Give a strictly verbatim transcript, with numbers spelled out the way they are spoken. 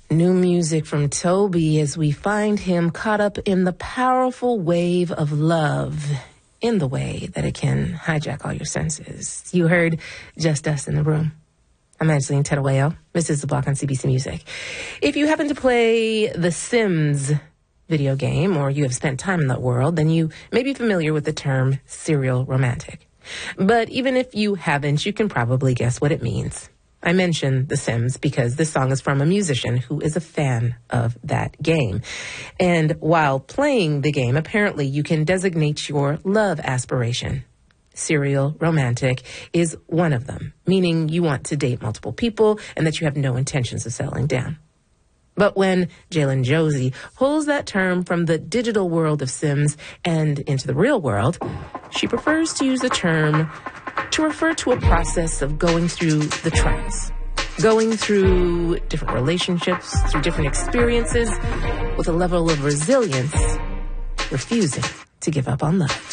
New music from Toby as we find him caught up in the powerful wave of love in the way that it can hijack all your senses. You heard Just Us in the Room. I'm Angeline Terueo. This is The Block on C B C Music. If you happen to play The Sims video game or you have spent time in that world, then you may be familiar with the term serial romantic. But even if you haven't, you can probably guess what it means. I mention The Sims because this song is from a musician who is a fan of that game. And while playing the game, apparently you can designate your love aspiration. Serial romantic is one of them, meaning you want to date multiple people and that you have no intentions of settling down. But when Jalen Josie pulls that term from the digital world of Sims and into the real world, she prefers to use the term to refer to a process of going through the trials, going through different relationships, through different experiences, with a level of resilience, refusing to give up on love.